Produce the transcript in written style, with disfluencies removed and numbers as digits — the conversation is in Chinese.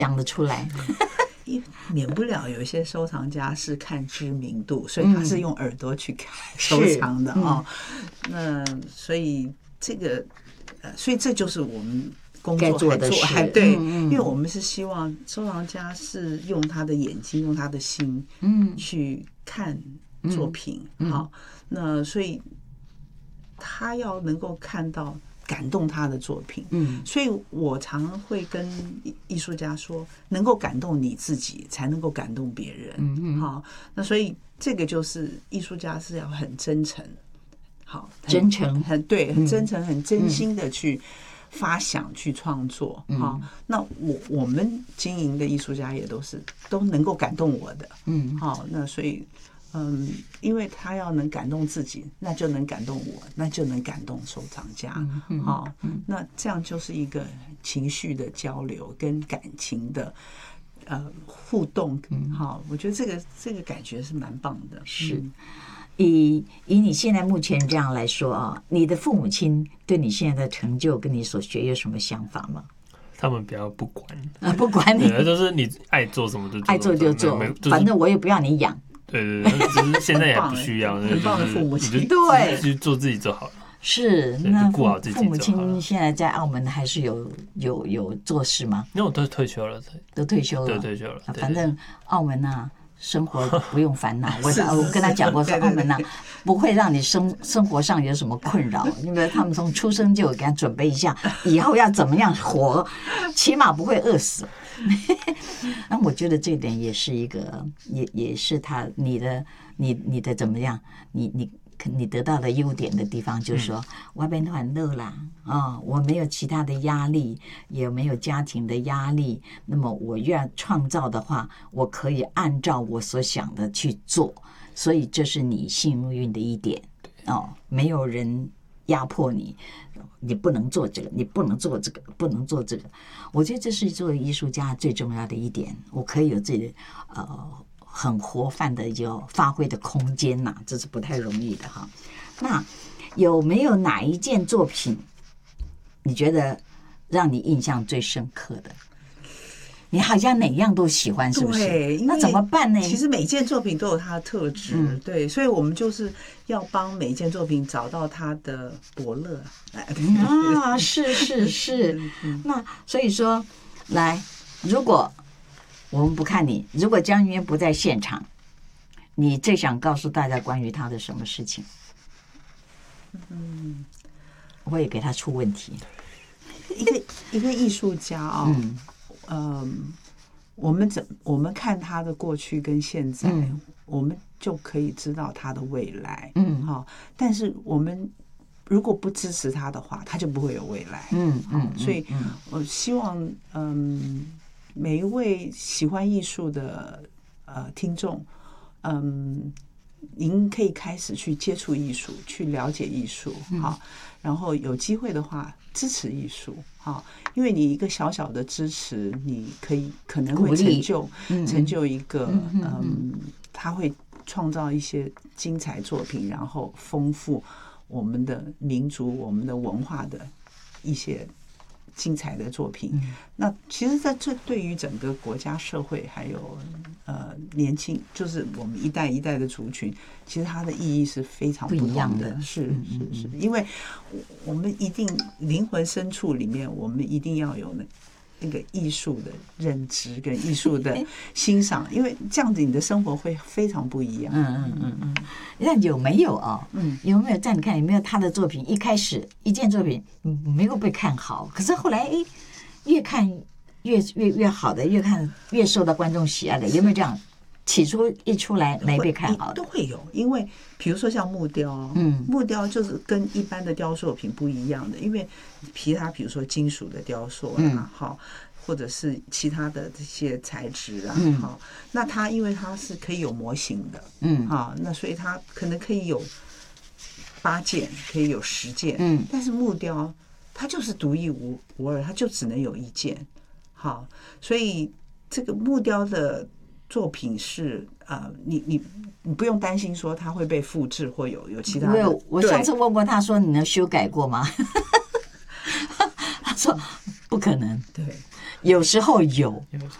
讲得出来。 免不了有一些收藏家是看知名度，所以他是用耳朵去看收藏的哦。那所以这个所以这就是我们工作做的事， 还对，因为我们是希望收藏家是用他的眼睛，用他的心，去看作品。好，那所以他要能够看到感动他的作品，所以我常会跟艺术家说，能够感动你自己，才能够感动别人。好，那所以这个就是艺术家是要很真诚，好， 真诚， 很对，很真诚，很真心的去发想、去创作。好，那我们经营的艺术家也都能够感动我的。好，那所以。因为他要能感动自己，那就能感动我，那就能感动收藏家。好，那这样就是一个情绪的交流跟感情的互动。好，我觉得这个感觉是蛮棒的。 是，以你现在目前这样来说啊，你的父母亲对你现在的成就跟你所学有什么想法吗？ 他们比较不管不管你， 就是你爱做什么就做， 爱做就做，反正我也不要你养。 对，只是现在也不需要， 很棒的父母亲， 对， 就做自己就好了。 是，那顾好自己父母亲现在在澳门还是有做事吗？ 因为我都退休了， 都退休了， 对，退休了。 反正澳门啊，生活不用烦恼。我跟他讲过说，澳门啊不会让你生活上有什么困扰，因为他们从出生就有给他准备一下，以后要怎么样活，起码不会饿死。那我觉得这点也是一个，也是你的怎么样，你得到的优点的地方，就是说我变得很乐啦我没有其他的压力，也没有家庭的压力。那么我要创造的话，我可以按照我所想的去做，所以这是你幸运的一点没有人压迫你。你不能做这个，你不能做这个，不能做这个。我觉得这是作为艺术家最重要的一点，我可以有自己的很活泛的有发挥的空间呐，这是不太容易的哈。那有没有哪一件作品你觉得让你印象最深刻的？你好像哪样都喜欢，是不是？ 对， 那怎么办呢？ 其实每件作品都有它的特质，对，所以我们就是要帮每件作品找到它的伯乐。 是。那所以说，来，如果我们不看你，如果江云不在现场，你最想告诉大家关于他的什么事情？我也给他出问题。 一个艺术家我们看他的过去跟现在，我们就可以知道他的未来。但是我们如果不支持他的话，他就不会有未来。所以我希望每一位喜欢艺术的听众，您可以开始去接触艺术，去了解艺术，然后有机会的话支持艺术，因为你一个小小的支持，你可能会成就一个他会创造一些精彩作品，然后丰富我们的民族、我们的文化的一些精彩的作品。那其实在这对于整个国家社会还有年轻，就是我们一代一代的族群，其实它的意义是非常不一样的。是，因为我们一定灵魂深处里面，我们一定要有那个艺术的认知跟艺术的欣赏，因为这样子你的生活会非常不一样。 那有没有有没有在你看有没有他的作品一开始一件作品没有被看好，可是后来越看越好的，越看越受到观众喜爱的，有没有这样？起初一出来没被看好的都会有，因为比如说像木雕，木雕就是跟一般的雕塑品不一样的，因为比如说金属的雕塑或者是其他的这些材质那它因为它是可以有模型的，那所以它可能可以有8件，可以有10件，但是木雕它就是独一无二，它就只能有1件，所以这个木雕的作品是你不用担心说它会被复制或有其他的。 没有，我上次问过他说你能修改过吗？他说不可能。 对， 有时候有，